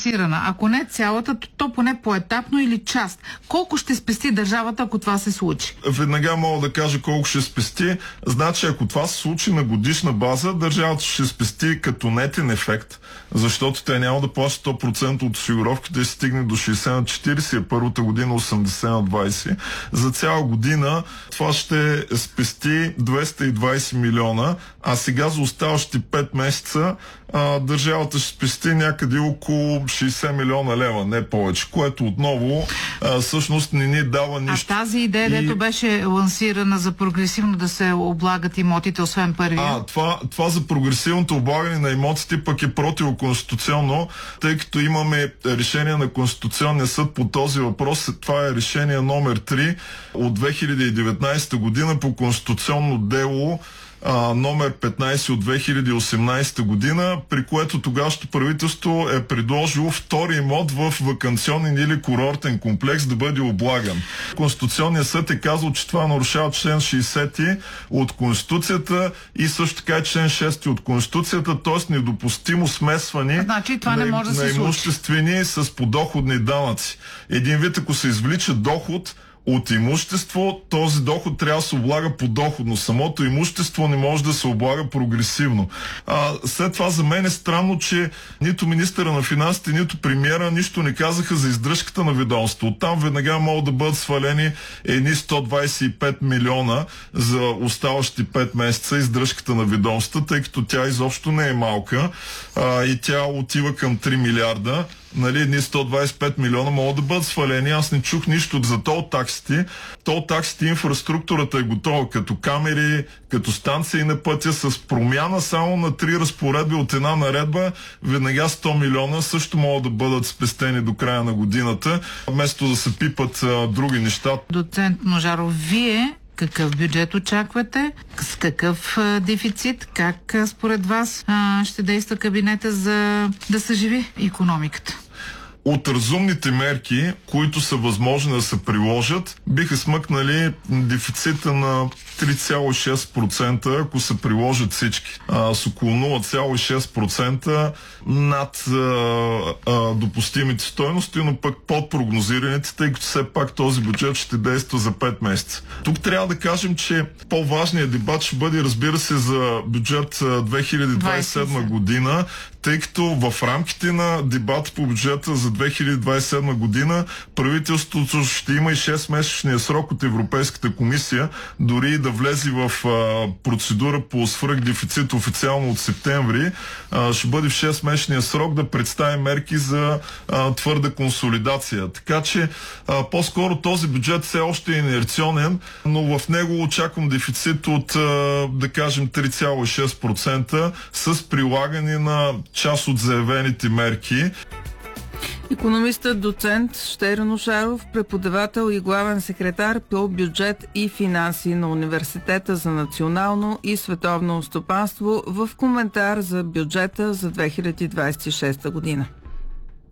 финансирана? Ако не цялата, то поне поетапно или част. Колко ще спести държавата, ако това се случи? Веднага мога да кажа колко ще спести. Значи, ако това се случи на годишна база, държавата ще спести като нетен ефект, защото те няма да плащат 100% от осигуровките и стигне до 60 на 40, първата година 80 на 20. За цяла година това ще спести 220 милиона, а сега за оставащите 5 месеца държавата ще спести някъде около 60 милиона лева, не повече, което отново всъщност не ни дава нищо. А тази идея, дето беше лансирана за прогресивно да се облагат имотите, освен първия? Това за прогресивното облагане на имотите пък е противоконституционно, тъй като имаме решение на Конституционния съд по този въпрос. Това е решение номер 3 от 2019 година по конституционно дело номер 15 от 2018 година, при което тогавашното правителство е предложило втори имот в ваканционен или курортен комплекс да бъде облаган. Конституционният съд е казал, че това нарушава член 60 от Конституцията и също така член 6 от Конституцията, т.е. недопустимо смесване на имуществени с подоходни данъци. Един вид, ако се извлича доход от имущество, този доход трябва да се облага подоходно. Самото имущество не може да се облага прогресивно. След това за мен е странно, че нито министъра на финансите, нито премиера нищо не казаха за издръжката на ведомство. Оттам веднага могат да бъдат свалени едни 125 милиона за оставащи 5 месеца издръжката на ведомствата, тъй като тя изобщо не е малка и тя отива към 3 милиарда. Нали, едни 125 милиона могат да бъдат свалени. Аз не чух нищо за тол таксите. Тол таксите, инфраструктурата е готова, като камери, като станции на пътя, с промяна само на 3 разпоредби от една наредба, веднага 100 милиона също могат да бъдат спестени до края на годината, вместо да се пипат други неща. Доцент Ножаров, вие какъв бюджет очаквате? С какъв дефицит? Как според вас ще действа кабинета за да съживи икономиката? От разумните мерки, които са възможни да се приложат, биха смъкнали дефицита на 3,6%, ако се приложат всички. С около 0,6% над допустимите стойности, но пък под прогнозираните, тъй като все пак този бюджет ще действа за 5 месеца. Тук трябва да кажем, че по-важният дебат ще бъде, разбира се, за бюджет 2027 година, тъй като в рамките на дебата по бюджета за 2027 година правителството ще има и 6-месечния срок от Европейската комисия, дори и да влезе в процедура по свръхдефицит официално от септември, ще бъде в 6-месечния срок да представи мерки за твърда консолидация. Така че по-скоро този бюджет все още е инерционен, но в него очаквам дефицит от, да кажем, 3,6% с прилагане на част от заявените мерки. Икономистът доцент Щерьо Ножаров, преподавател и главен секретар по бюджет и финанси на Университета за национално и световно стопанство, в коментар за бюджета за 2026 година.